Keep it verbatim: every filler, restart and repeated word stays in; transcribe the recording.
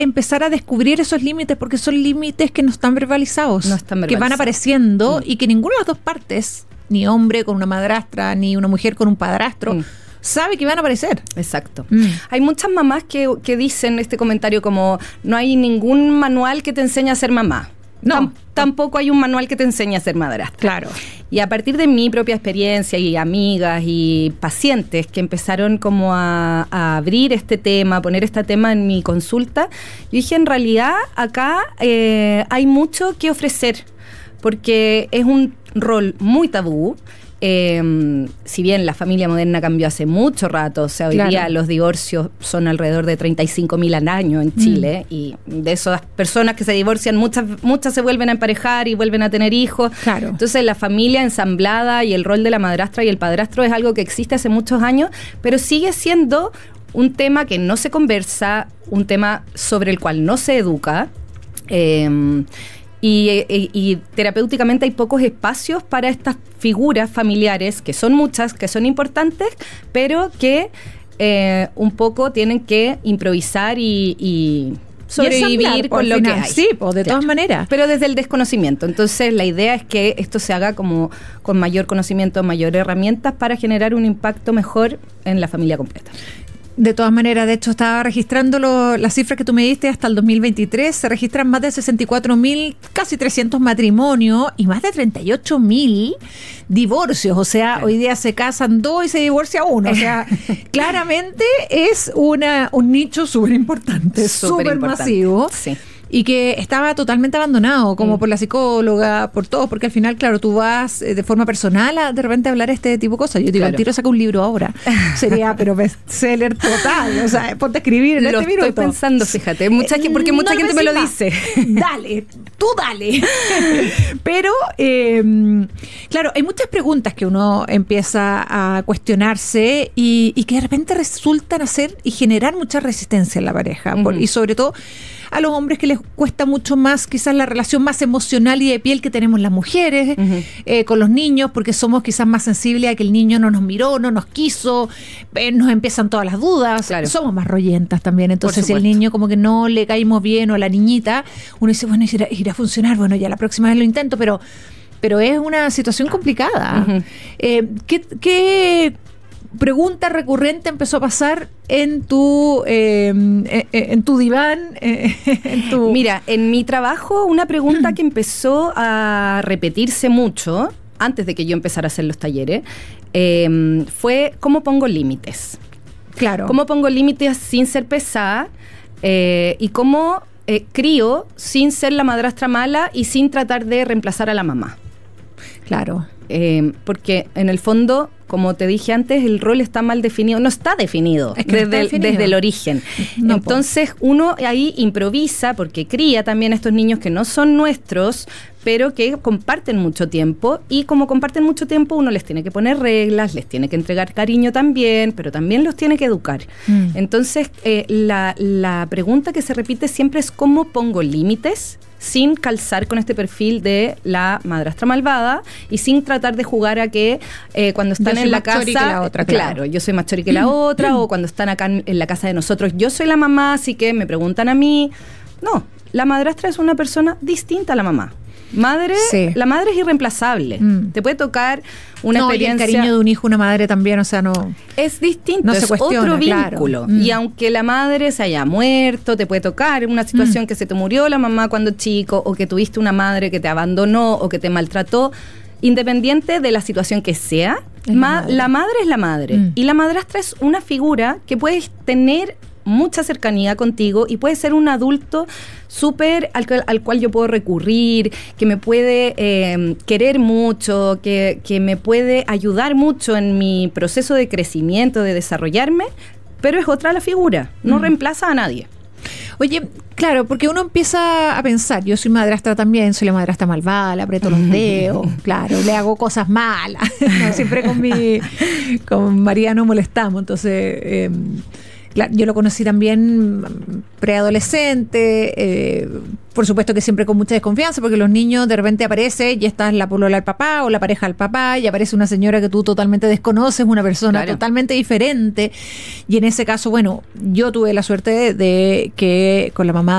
empezar a descubrir esos límites, porque son límites que no están verbalizados, no están verbalizados. que van apareciendo mm. y que ninguna de las dos partes, ni hombre con una madrastra, ni una mujer con un padrastro, mm. sabe que van a aparecer. Exacto. Mm. Hay muchas mamás que, que dicen este comentario como, no hay ningún manual que te enseñe a ser mamá. No. Tam- tampoco hay un manual que te enseñe a ser madrastra. Claro. Y a partir de mi propia experiencia y amigas y pacientes que empezaron como a, a abrir este tema, a poner este tema en mi consulta, yo dije, en realidad acá eh, hay mucho que ofrecer, porque es un rol muy tabú. Eh, si bien la familia moderna cambió hace mucho rato, o sea, hoy claro. día los divorcios son alrededor de treinta y cinco mil al año en Chile, mm. y de esas personas que se divorcian, muchas muchas se vuelven a emparejar y vuelven a tener hijos. Claro. Entonces la familia ensamblada y el rol de la madrastra y el padrastro es algo que existe hace muchos años, pero sigue siendo un tema que no se conversa, un tema sobre el cual no se educa. Eh, Y, y, y terapéuticamente hay pocos espacios para estas figuras familiares, que son muchas, que son importantes, pero que eh, un poco tienen que improvisar y, y sobrevivir y con lo final. que hay. Sí, pues de claro. todas maneras. Pero desde el desconocimiento. Entonces la idea es que esto se haga como con mayor conocimiento, mayor herramientas para generar un impacto mejor en la familia completa. De todas maneras, de hecho, estaba registrando lo, las cifras que tú me diste hasta el dos mil veintitrés, se registran más de sesenta y cuatro mil, casi trescientos matrimonios y más de treinta y ocho mil divorcios. O sea, claro. hoy día se casan dos y se divorcia uno. O sea, claramente es una un nicho súper importante, súper masivo. Sí. Y que estaba totalmente abandonado, como mm. por la psicóloga, por todos, porque al final, claro, tú vas eh, de forma personal a de repente a hablar este tipo de cosas. Yo digo, claro. al tiro saca un libro ahora. Sería, pero bestseller total. O sea, ponte a escribir en lo este minuto. Lo estoy pensando, fíjate, mucha, eh, porque mucha no gente me lo dice. Dale, tú dale. Pero, eh, claro, hay muchas preguntas que uno empieza a cuestionarse y, y que de repente resultan hacer y generar mucha resistencia en la pareja. Uh-huh. Por, y sobre todo a los hombres que les cuesta mucho más quizás la relación más emocional y de piel que tenemos las mujeres uh-huh. eh, con los niños, porque somos quizás más sensibles a que el niño no nos miró, no nos quiso, eh, nos empiezan todas las dudas, claro. somos más rollentas también, entonces si el niño como que no le caímos bien o a la niñita, uno dice, bueno, irá, irá a funcionar, bueno, ya la próxima vez lo intento, pero, pero es una situación complicada. Uh-huh. Eh, ¿qué, qué pregunta recurrente empezó a pasar en tu eh, en, en tu diván? Eh, en tu... Mira, en mi trabajo una pregunta que empezó a repetirse mucho antes de que yo empezara a hacer los talleres eh, fue ¿cómo pongo límites? Claro. ¿Cómo pongo límites sin ser pesada? Eh, y cómo eh, crío sin ser la madrastra mala y sin tratar de reemplazar a la mamá. Claro. Eh, porque en el fondo, como te dije antes, el rol está mal definido, no está definido, es que desde, no está el, definido. desde el origen. No, Entonces po. uno ahí improvisa porque cría también a estos niños que no son nuestros, pero que comparten mucho tiempo, y como comparten mucho tiempo uno les tiene que poner reglas, les tiene que entregar cariño también, pero también los tiene que educar. Mm. Entonces eh, la, la pregunta que se repite siempre es ¿cómo pongo límites? Sin calzar con este perfil de la madrastra malvada y sin tratar de jugar a que eh, cuando están en la casa, que la otra, claro. claro, yo soy más chori que la otra, o cuando están acá en, en la casa de nosotros, yo soy la mamá, así que me preguntan a mí. No, la madrastra es una persona distinta a la mamá. Madre, sí. La madre es irreemplazable. Mm. Te puede tocar una no, experiencia. Y el cariño de un hijo, una madre también, o sea, no. Es distinto, no es se cuestiona, otro vínculo. Claro. Mm. Y aunque la madre se haya muerto, te puede tocar una situación mm. que se te murió la mamá cuando chico, o que tuviste una madre que te abandonó o que te maltrató. Independiente de la situación que sea, ma- la, madre. la madre es la madre. Mm. Y la madrastra es una figura que puedes tener mucha cercanía contigo y puede ser un adulto súper al, al cual yo puedo recurrir, que me puede eh, querer mucho, que, que me puede ayudar mucho en mi proceso de crecimiento, de desarrollarme, pero es otra la figura, no mm. reemplaza a nadie. Oye, claro, porque uno empieza a pensar, yo soy madrastra también, soy la madrastra malvada, le aprieto los dedos, claro, le hago cosas malas, no, siempre con mi con María no molestamos, entonces eh, claro, yo lo conocí también preadolescente, eh, Por supuesto que siempre con mucha desconfianza, porque los niños de repente aparece y esta es la polola del papá o la pareja del papá, y aparece una señora que tú totalmente desconoces, una persona Claro. totalmente diferente. Y en ese caso, bueno, yo tuve la suerte de, de que con la mamá